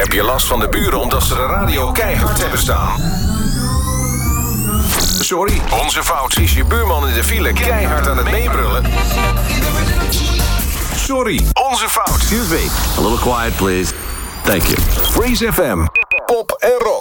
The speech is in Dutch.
Heb je last van de buren omdat ze de radio keihard hebben staan? Sorry, onze fout. Is je buurman in de file keihard aan het meebrullen? Sorry, onze fout. Excuse me, a little quiet please. Thank you. Freeze FM, pop en rock.